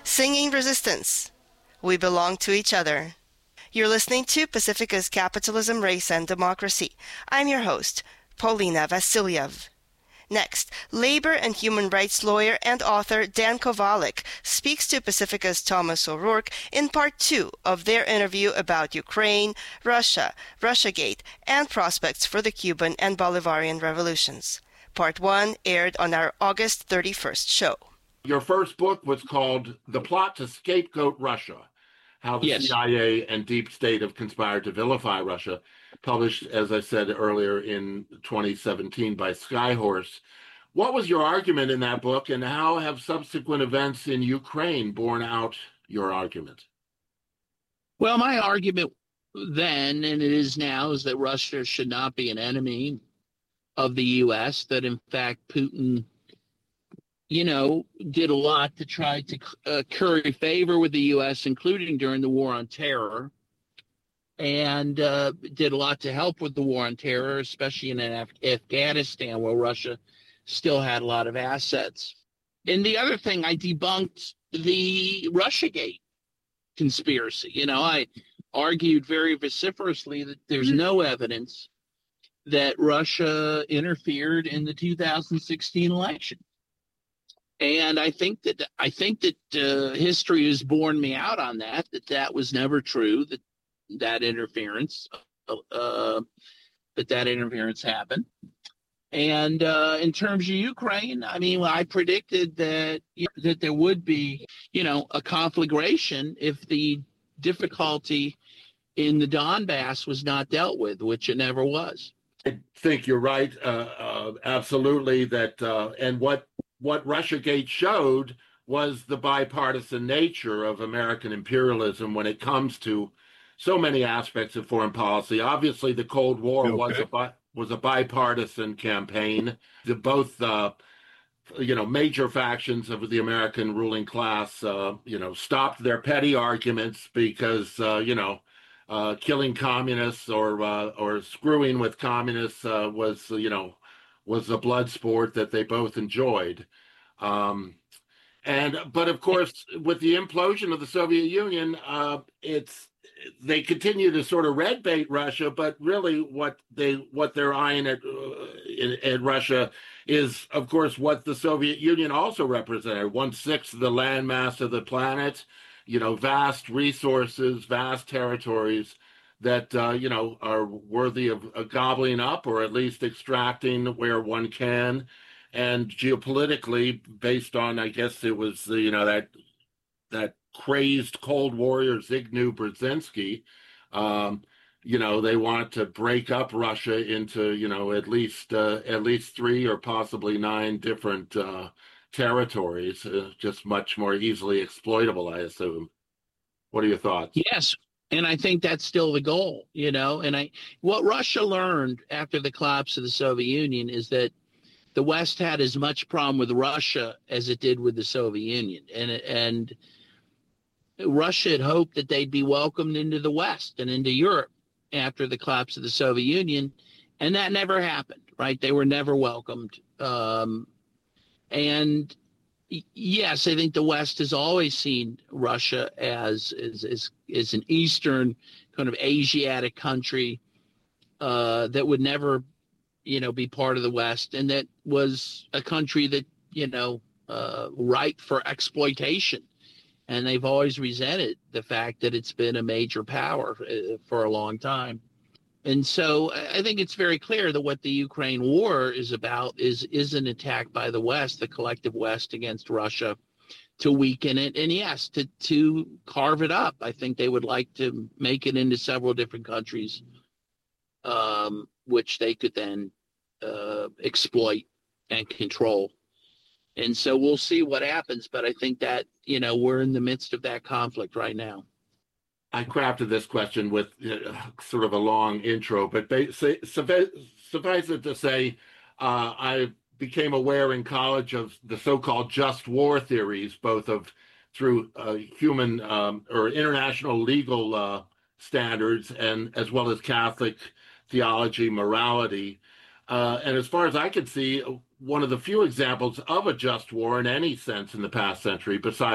Singing Resistance. We belong to each other. You're listening to Pacifica's Capitalism, Race, and Democracy. I'm your host, Paulina Vasiliev. Next, labor and human rights lawyer and author Dan Kovalik speaks to Pacifica's Thomas O'Rourke in part 2 of their interview about Ukraine, Russia, Russiagate, and prospects for the Cuban and Bolivarian revolutions. Part 1 aired on our August 31st show. Your first book was called The Plot to Scapegoat Russia, How the CIA and Deep State have conspired to vilify Russia, published, as I said earlier, in 2017 by Skyhorse. What was your argument in that book, and how have subsequent events in Ukraine borne out your argument? Well, my argument then, and it is now, is that Russia should not be an enemy of the U.S., that in fact Putin did a lot to try to curry favor with the U.S., including during the war on terror, and did a lot to help with the war on terror, especially in Afghanistan, where Russia still had a lot of assets. And the other thing, I debunked the Russiagate conspiracy. I argued very vociferously that there's no evidence that Russia interfered in the 2016 election. And I think that history has borne me out on that was never true, that interference happened. And in terms of Ukraine, I predicted that there would be, a conflagration if the difficulty in the Donbass was not dealt with, which it never was. I think you're right, absolutely. That and what Russiagate showed was the bipartisan nature of American imperialism when it comes to so many aspects of foreign policy. Obviously, the Cold War was a bipartisan campaign. Both major factions of the American ruling class stopped their petty arguments because killing communists or screwing with communists was a blood sport that they both enjoyed. But of course, with the implosion of the Soviet Union, they continue to sort of red bait Russia, but really what they're eyeing at Russia is, of course, what the Soviet Union also represented: 1/6 of the landmass of the planet, vast resources, vast territories that are worthy of gobbling up, or at least extracting where one can. And geopolitically, based on, I guess it was that crazed Cold Warrior Zbigniew Brzezinski, they want to break up Russia into at least 3 or possibly 9 different territories, just much more easily exploitable, I assume. What are your thoughts? Yes. And I think that's still the goal, and what Russia learned after the collapse of the Soviet Union is that the West had as much problem with Russia as it did with the Soviet Union. And Russia had hoped that they'd be welcomed into the West and into Europe after the collapse of the Soviet Union. And that never happened, right? They were never welcomed. And yes, I think the West has always seen Russia as an Eastern kind of Asiatic country that would never, be part of the West, and that was a country that, ripe for exploitation. And they've always resented the fact that it's been a major power for a long time. And so I think it's very clear that what the Ukraine war is about is an attack by the West, the collective West, against Russia, to weaken it. And yes, to carve it up. I think they would like to make it into several different countries, which they could then exploit and control. And so we'll see what happens. But I think that, we're in the midst of that conflict right now. I crafted this question with sort of a long intro, but suffice it to say, I became aware in college of the so-called just war theories, both through human or international legal standards, and as well as Catholic theology, morality. And as far as I could see, one of the few examples of a just war in any sense in the past century, besides